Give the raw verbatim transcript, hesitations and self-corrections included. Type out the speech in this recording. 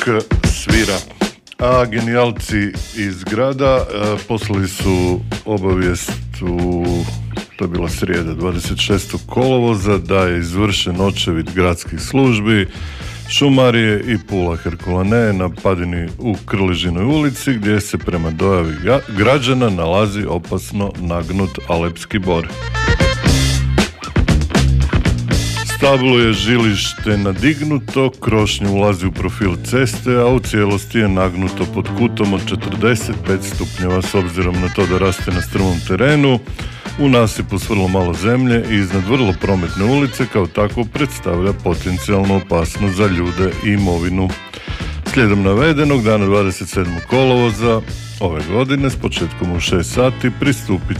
K svira. A genijalci iz grada e, poslali su obavijest u, to je bila srijeda dvadeset šestog kolovoza, da je izvršen očevid gradskih službi Šumarije i Pula Herkulane na padini u Krležinoj ulici, gdje se prema dojavi građana nalazi opasno nagnut alepski bor. Stablo je žilište nadignuto, krošnja ulazi u profil ceste, a u cijelosti je nagnuto pod kutom od četrdeset pet stupnjeva s obzirom na to da raste na strmom terenu. U nasipu s vrlo malo zemlje i iznad vrlo prometne ulice, kao tako predstavlja potencijalnu opasnost za ljude i imovinu. Slijedom navedenog, dana dvadeset sedmog kolovoza ove godine s početkom u šest sati pristupit